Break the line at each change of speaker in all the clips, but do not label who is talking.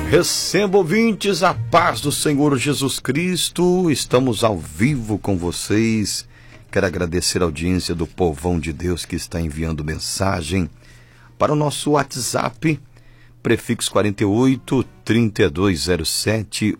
Receba, ouvintes, a paz do Senhor Jesus Cristo. Estamos ao vivo com vocês. Quero agradecer a audiência do povão de Deus que está enviando mensagem para o nosso WhatsApp, prefixo 48 3207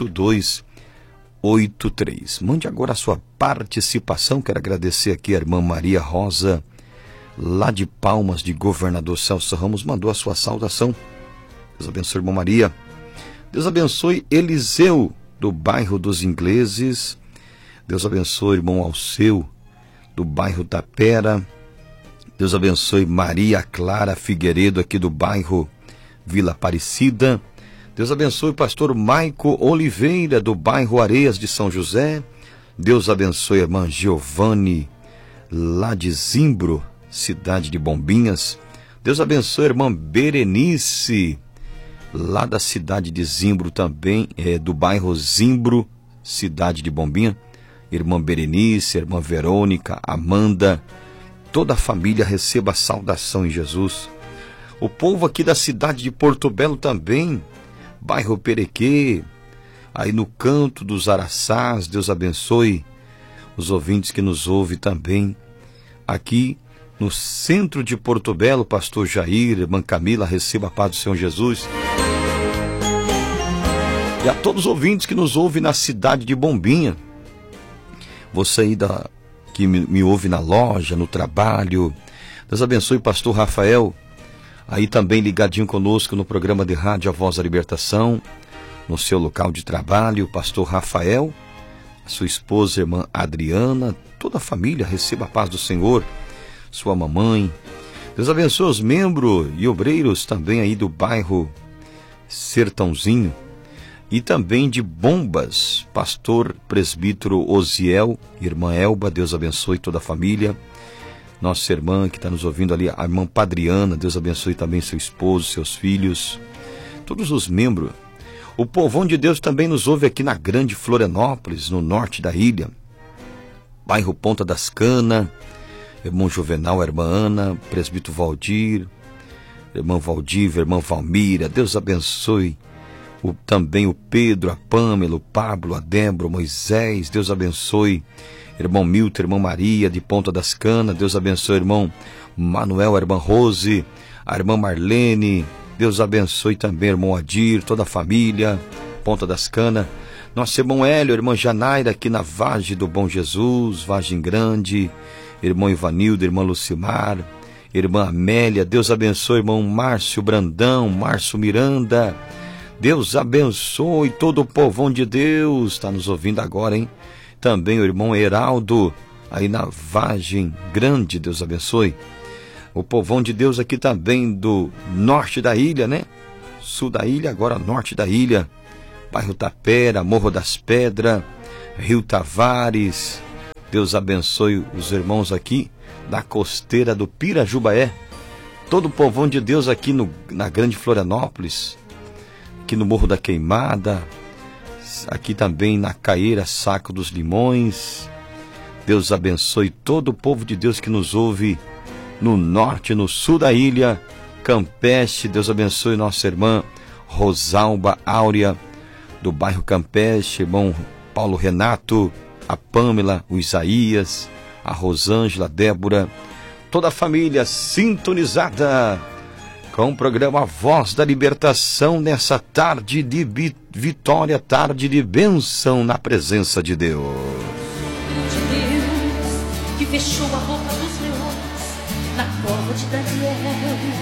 8283. Mande agora a sua participação. Quero agradecer aqui a irmã Maria Rosa, lá de Palmas, de Governador Celso Ramos, mandou a sua saudação. Deus abençoe, irmã Maria. Deus abençoe Eliseu, do bairro dos Ingleses. Deus abençoe irmão Alceu, do bairro Tapera. Deus abençoe Maria Clara Figueiredo, aqui do bairro Vila Aparecida. Deus abençoe o pastor Maico Oliveira, do bairro Areias de São José. Deus abençoe a irmã Giovanni, lá de Zimbro, cidade de Bombinhas. Deus abençoe a irmã Berenice, lá da cidade de Zimbro também, do bairro Zimbro, cidade de Bombinha. Irmã Berenice, irmã Verônica, Amanda, toda a família receba a saudação em Jesus. O povo aqui da cidade de Porto Belo também, bairro Perequê, aí no canto dos Araçás. Deus abençoe os ouvintes que nos ouvem também aqui no centro de Porto Belo. Pastor Jair, irmã Camila, receba a paz do Senhor Jesus. E a todos os ouvintes que nos ouvem na cidade de Bombinha, você aí que me ouve na loja, no trabalho, Deus abençoe o pastor Rafael, aí também ligadinho conosco no programa de rádio A Voz da Libertação, no seu local de trabalho. Pastor Rafael, a sua esposa, irmã Adriana, toda a família receba a paz do Senhor, sua mamãe. Deus abençoe os membros e obreiros também aí do bairro Sertãozinho e também de Bombas, pastor presbítero Osiel, irmã Elba. Deus abençoe toda a família. Nossa irmã que está nos ouvindo ali, a irmã Padriana, Deus abençoe também seu esposo, seus filhos, todos os membros. O povão de Deus também nos ouve aqui na Grande Florianópolis, no norte da ilha, bairro Ponta das Canas. Irmão Juvenal, irmã Ana, presbítero Valdir, irmã Valdiva, irmã Valmira. Deus abençoe também o Pedro, a Pâmela, o Pablo, a Débora, o Moisés. Deus abençoe irmão Milton, irmã Maria, de Ponta das Canas. Deus abençoe irmão Manuel, a irmã Rose, a irmã Marlene. Deus abençoe também irmão Adir, toda a família, Ponta das Canas. Nosso irmão Hélio, irmã Janaira, aqui na Vargem do Bom Jesus, Vargem Grande. Irmão Ivanildo, irmã Lucimar, irmã Amélia. Deus abençoe irmão Márcio Brandão, Márcio Miranda. Deus abençoe todo o povão de Deus. Está nos ouvindo agora, hein? Também o irmão Heraldo, aí na Vargem Grande. Deus abençoe o povão de Deus aqui também do norte da ilha, né? Sul da ilha, agora norte da ilha. Bairro Tapera, Morro das Pedras, Rio Tavares. Deus abençoe os irmãos aqui da costeira do Pirajubaé. Todo o povão de Deus aqui na Grande Florianópolis, aqui no Morro da Queimada, aqui também na Caeira, Saco dos Limões. Deus abençoe todo o povo de Deus que nos ouve no norte, no sul da ilha, Campeche. Deus abençoe nossa irmã Rosalba Áurea, do bairro Campeche, irmão Paulo Renato, a Pâmela, o Isaías, a Rosângela, a Débora, toda a família sintonizada com o programa A Voz da Libertação nessa tarde de vitória, tarde de bênção na presença de Deus.
Que fechou a boca dos leões na cova de Daniel.